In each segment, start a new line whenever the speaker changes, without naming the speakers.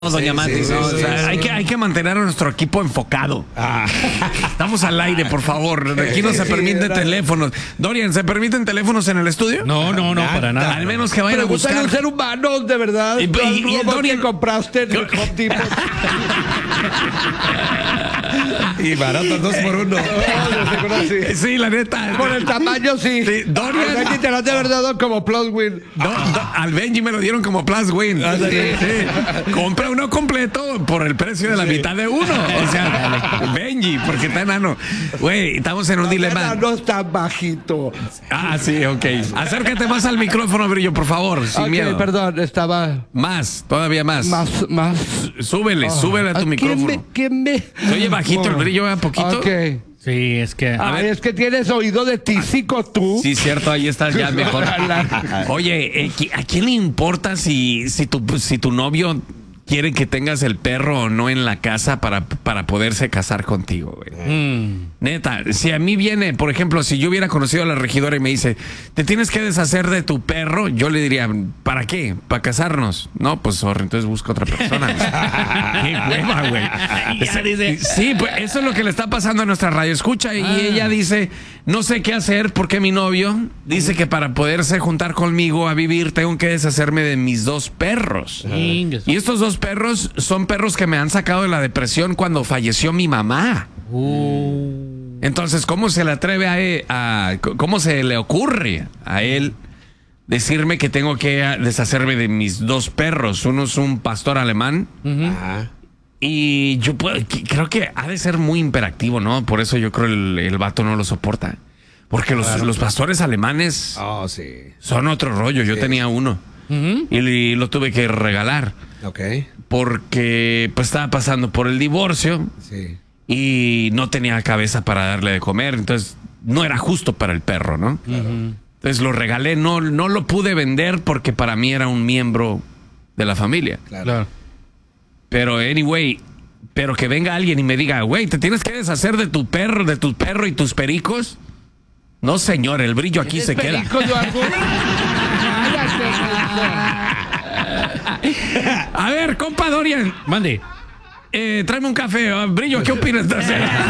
Doña Mati,
sí,
¿no?
sí,
O sea,
sí.
hay que mantener a nuestro equipo enfocado. Estamos al aire, por favor. Aquí no se permiten teléfonos. Dorian, ¿se permiten teléfonos en el estudio?
No, para nada.
Al menos que vayan a
Pregúntale a
buscar.
un ser humano, de verdad.
Y
el
Dorian-
que compraste en el Home Depot.
Y barato, 2 por 1.
Sí, la neta.
Por el tamaño, sí.
Sí, Dorian-
Benji te lo han de haber dado como plus win.
Al Benji me lo dieron como plus win. Sí. Compra uno completo por el precio de la mitad de uno. O sea, Benji, porque está enano. Güey, estamos en un dilema.
No está bajito.
Ah, sí, ok. Acércate más al micrófono, Brillo, por favor, sin
Ok,
miedo.
perdón, estaba
Más, todavía más.
más.
Súbele a tu micrófono.
¿Quién me?
Se oye bajito el Brillo, ¿verdad? Poquito.
Ok.
Sí, es que.
Ay, es que tienes oído de tísico tú.
Sí, cierto, ahí estás ya mejor. Oye, ¿a quién le importa si tu novio quiere que tengas el perro o no en la casa para poderse casar contigo, güey? Neta, si a mí viene, por ejemplo, si yo hubiera conocido a la regidora y me dice, te tienes que deshacer de tu perro, yo le diría, ¿para qué? ¿Para casarnos? No, pues sorry, entonces busca otra persona. Qué hueva, güey. Sí, pues eso es lo que le está pasando a nuestra radio escucha y ella dice, no sé qué hacer porque mi novio dice que para poderse juntar conmigo a vivir tengo que deshacerme de mis 2 perros. Y estos 2 perros son perros que me han sacado de la depresión cuando falleció mi mamá. Entonces, ¿cómo se le atreve cómo se le ocurre a él decirme que tengo que deshacerme de mis 2 perros? Uno es un pastor alemán. Y yo creo que ha de ser muy imperactivo, ¿no? Por eso yo creo el vato no lo soporta. Porque los pastores alemanes son otro rollo. Yo tenía uno. Y lo tuve que regalar.
Ok.
Porque pues estaba pasando por el divorcio.
Sí.
Y no tenía cabeza para darle de comer. Entonces no era justo para el perro, ¿no? Entonces lo regalé. No lo pude vender porque para mí era un miembro de la familia.
Claro.
Pero anyway, pero que venga alguien y me diga, güey, ¿te tienes que deshacer de tu perro y tus pericos? No, señor, el Brillo aquí se queda. A ver, compa Dorian,
Mande.
tráeme un café. Brillo, ¿qué opinas? No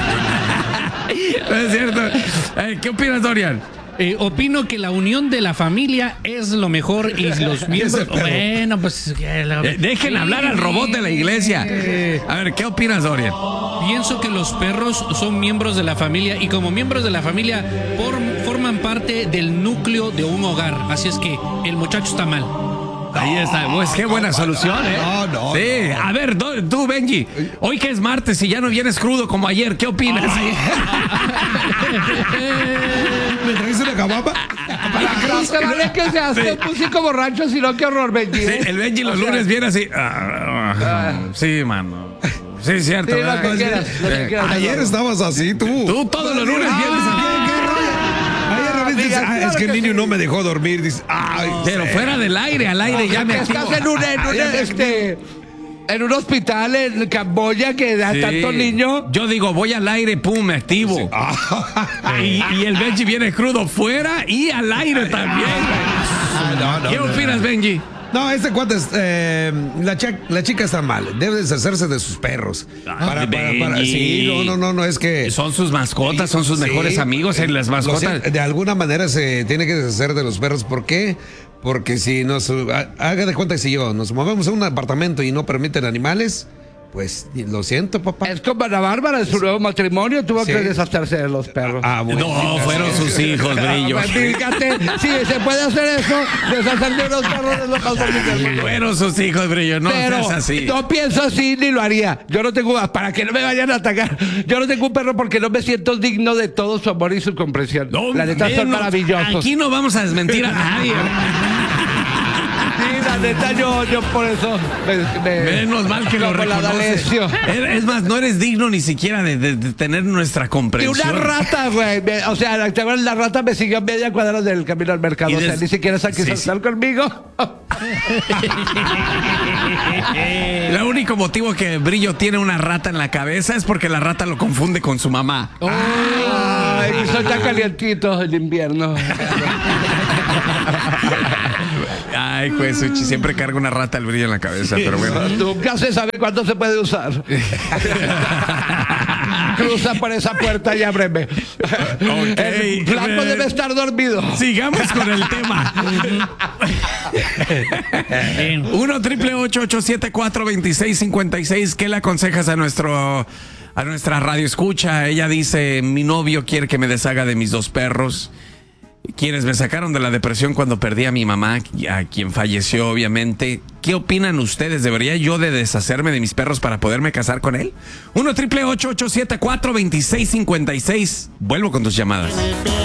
es cierto. ¿Qué opinas, Dorian?
Opino que la unión de la familia es lo mejor y los miembros. Bueno, pues.
Dejen hablar al robot de la iglesia. A ver, ¿qué opinas, Dorian?
Pienso que los perros son miembros de la familia y como miembros de la familia forman parte del núcleo de un hogar. Así es que el muchacho está mal.
Ahí está, pues qué buena solución, ¿eh?
No.
Sí, a ver, tú, Benji, hoy que es martes y ya no vienes crudo como ayer, ¿qué opinas?
¿Me traes una cabapa?
No se vale que se hace músico borracho, sino que horror, Benji.
Sí, el Benji los lunes viene así. Sí, mano. Sí, cierto.
Sí, lo
¿verdad?
que quieras, lo que quieras.
Ayer estabas así, tú.
Tú todos los lunes vienes así.
Ayer dices, es que el niño no me dejó dormir. Dices,
Pero fuera del aire, al aire ya me activo.
Estás en un hospital en Camboya que da
Sí.
tanto niño.
Yo digo, voy al aire, pum, me activo. Y el Benji viene crudo fuera y al aire también. ¿Qué opinas, Benji?
No, este cuate es, la chica está mal. Debe deshacerse de sus perros.
Benji.
Sí, no, es que
Son sus mascotas, son sus mejores amigos en las mascotas.
de alguna manera se tiene que deshacer de los perros. ¿Por qué? Porque si haga de cuenta que si nos movemos a un apartamento y no permiten animales, pues lo siento, papá.
Es como Ana Bárbara en su nuevo matrimonio tuvo
Sí.
que deshacerse de los perros.
Bueno.
No, fueron sus hijos, Brillo.
Pues fíjate, si se puede hacer eso, deshacerse de los perros es lo más bonito.
Fueron sus hijos, Brillo. No
Pero
seas así.
no pienso así ni lo haría. Yo no tengo, para que no me vayan a atacar, yo no tengo un perro porque no me siento digno de todo su amor y su comprensión.
No,
La neta son
menos.
maravillosos.
Aquí no vamos a desmentir a nadie.
Sí, la neta yo por eso
Menos mal que lo
como la
reconoces.
D'Alessio.
Es más, no eres digno ni siquiera de tener nuestra
Y
comprensión.
una rata, güey. O sea, ¿te acuerdas? La rata me siguió a media cuadra del camino al mercado.
Y
O sea, ni siquiera se quiso
sí.
estar conmigo.
El único motivo que Brillo tiene una rata en la cabeza es porque la rata lo confunde con su mamá.
Ay, soy tan calientito el invierno.
Ay, Ay, pues, siempre carga una rata al brillo en la cabeza, pero bueno.
Nunca se sabe cuándo se puede usar. Cruza por esa puerta y ábreme. El flaco debe estar dormido.
Sigamos con el tema. 1-888-874-2656. ¿Qué le aconsejas a nuestra radio escucha? Ella dice: mi novio quiere que me deshaga de mis 2 perros, quienes me sacaron de la depresión cuando perdí a mi mamá, a quien falleció obviamente. ¿Qué opinan ustedes? ¿Debería yo de deshacerme de mis perros para poderme casar con él? 1-888-874-2656. Vuelvo con tus llamadas.